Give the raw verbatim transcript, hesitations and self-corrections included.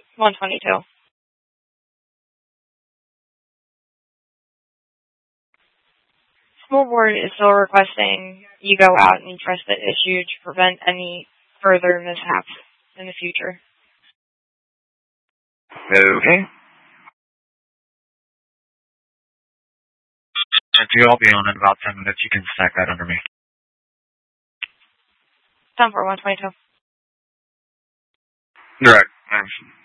one twenty-two. School board is still requesting you go out and address the issue to prevent any further mishaps in the future. Okay. If you all be on in about ten minutes, you can stack that under me. ten for one twenty-two. Direct.